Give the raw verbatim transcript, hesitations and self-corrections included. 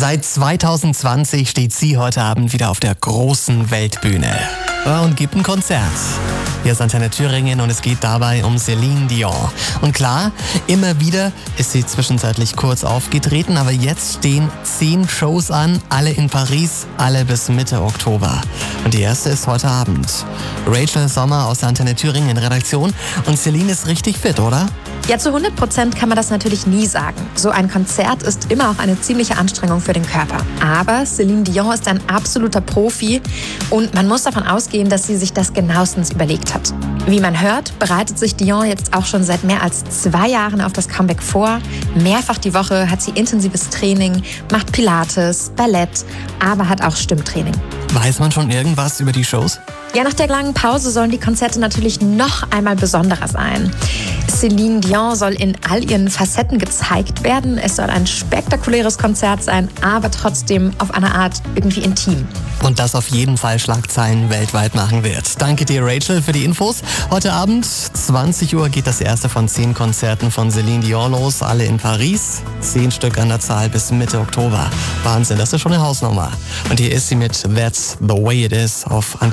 Seit zweitausendzwanzig steht sie heute Abend wieder auf der großen Weltbühne und gibt ein Konzert. Hier ist Antenne Thüringen und es geht dabei um Céline Dion. Und klar, immer wieder ist sie zwischenzeitlich kurz aufgetreten, aber jetzt stehen zehn Shows an, alle in Paris, alle bis Mitte Oktober. Und die erste ist heute Abend. Rachel Sommer aus der Antenne Thüringen Redaktion und Céline ist richtig fit, oder? Ja, zu hundert Prozent kann man das natürlich nie sagen. So ein Konzert ist immer auch eine ziemliche Anstrengung für den Körper. Aber Céline Dion ist ein absoluter Profi und man muss davon ausgehen, dass sie sich das genauestens überlegt hat. Wie man hört, bereitet sich Dion jetzt auch schon seit mehr als zwei Jahren auf das Comeback vor. Mehrfach die Woche hat sie intensives Training, macht Pilates, Ballett, aber hat auch Stimmtraining. Weiß man schon irgendwas über die Shows? Ja, nach der langen Pause sollen die Konzerte natürlich noch einmal besonderer sein. Céline Dion soll in all ihren Facetten gezeigt werden. Es soll ein spektakuläres Konzert sein, aber trotzdem auf eine Art irgendwie intim. Und das auf jeden Fall Schlagzeilen weltweit machen wird. Danke dir, Rachel, für die Infos. Heute Abend, zwanzig Uhr, geht das erste von zehn Konzerten von Céline Dion los. Alle in Paris. Zehn Stück an der Zahl bis Mitte Oktober. Wahnsinn, das ist schon eine Hausnummer. Und hier ist sie mit That's the Way It Is auf Antenne.